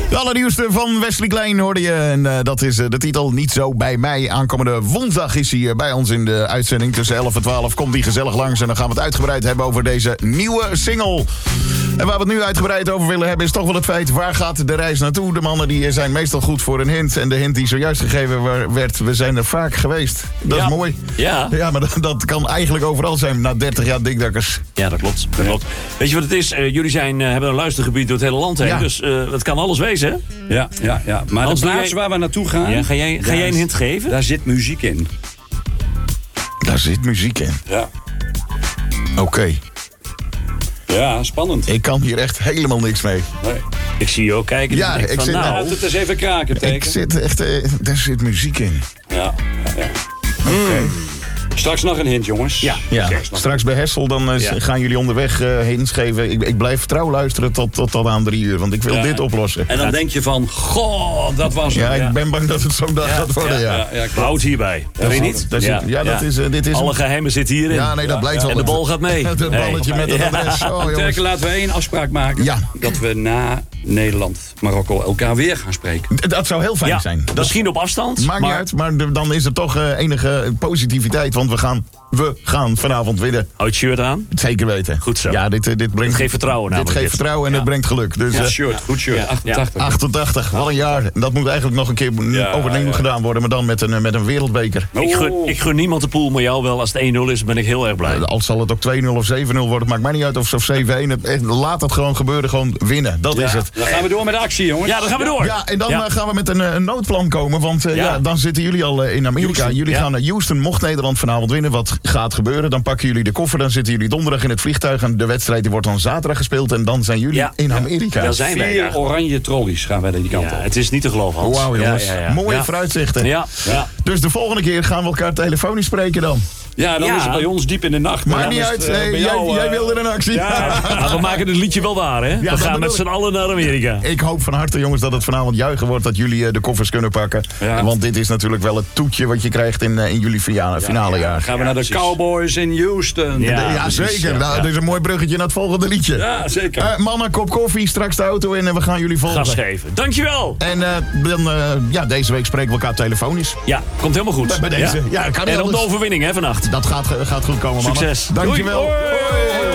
De allernieuwste van Wesley Klein hoorde je. En dat is de titel Niet Zo Bij Mij. Aankomende woensdag is hij bij ons in de uitzending. Tussen 11 en 12 komt hij gezellig langs. En dan gaan we het uitgebreid hebben over deze nieuwe single. En waar we het nu uitgebreid over willen hebben is toch wel het feit... waar gaat de reis naartoe? De mannen die zijn meestal goed voor een hint. En de hint die zojuist gegeven werd, we zijn er vaak geweest. Dat is mooi. Ja, maar dat kan eigenlijk overal zijn na 30 jaar Dikdakkers. Ja, dat klopt. Weet je wat het is? Jullie hebben een luistergebied door het hele land heen. Ja. Dus het kan alles wezen, hè? Ja. Maar de plaats waar we naartoe gaan... Ja, ga jij een hint geven? Daar zit muziek in. Daar zit muziek in? Ja. Oké. Ja, spannend. Ik kan hier echt helemaal niks mee. Nee. Ik zie je ook kijken. Ja, ik zit Laat het eens even kraken, teken. Ik zit echt... daar zit muziek in. Ja. Oké. Straks nog een hint, jongens. Ja. Straks bij Hessel dan gaan jullie onderweg hints geven. Ik blijf trouw luisteren tot aan 3 uur, want ik wil dit oplossen. En dan denk je van, goh, dat was het. Ja, ik ben bang dat het zo'n dag gaat worden, ja. Houd hierbij. Dat weet je niet? Dit is... Alle geheimen zitten hierin. Ja, nee, dat blijkt wel. En de bal gaat mee. Het balletje met het adres. Terke, laten we 1 afspraak maken. Ja. Dat we na Nederland, Marokko elkaar weer gaan spreken. Dat zou heel fijn zijn. Misschien op afstand. Maakt niet uit, maar dan is er toch enige positiviteit, want we gaan vanavond winnen. Houd je shirt aan? Zeker weten. Goed zo. Ja, dit brengt... Het geeft vertrouwen namelijk. Dit geeft vertrouwen en het brengt geluk. Dus, Goed shirt. 88. 88, wat een jaar. Dat moet eigenlijk nog een keer overnieuw gedaan worden, maar dan met een wereldbeker. Ik gun niemand de pool, maar jou wel. Als het 1-0 is, ben ik heel erg blij. Al zal het ook 2-0 of 7-0 worden, maakt mij niet uit of 7-1. Laat het gewoon gebeuren, gewoon winnen. Dat is het. Dan gaan we door met de actie, jongens. Ja, dan gaan we door. Ja, en dan gaan we met een noodplan komen, want dan zitten jullie al in Amerika. Houston. Jullie gaan naar Houston, mocht Nederland vanavond winnen. Wat gaat gebeuren? Dan pakken jullie de koffer, dan zitten jullie donderdag in het vliegtuig. En de wedstrijd die wordt dan zaterdag gespeeld. En dan zijn jullie in Amerika. Daar zijn wij. 4 oranje trollies gaan wij die kant op. Het is niet te geloven, Hans. Wauw, jongens. Mooie vooruitzichten. Ja. Dus de volgende keer gaan we elkaar telefonisch spreken dan. Ja, dan is het bij ons diep in de nacht. Maakt niet uit, jij wilde een actie. Ja, we maken het liedje wel waar, hè? We gaan met z'n allen naar Amerika. Ik hoop van harte, jongens, dat het vanavond juichen wordt... dat jullie de koffers kunnen pakken. Ja. Want dit is natuurlijk wel het toetje wat je krijgt in jullie finale jaar. Gaan we naar de Cowboys in Houston. Ja, zeker. Nou, dit is een mooi bruggetje naar het volgende liedje. Ja, zeker. Mannen, kop koffie, straks de auto in en we gaan jullie volgen. Gas geven. Dankjewel. En deze week spreken we elkaar telefonisch. Ja, komt helemaal goed. Bij deze. Ja, kan en op de overwinning, hè, vannacht. Dat gaat goed komen, mannen. Succes. Dankjewel. Doei.